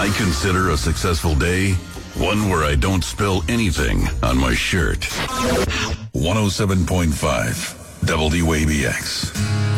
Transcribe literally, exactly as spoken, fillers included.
I consider a successful day one where I don't spill anything on my shirt. one oh seven point five W A B X.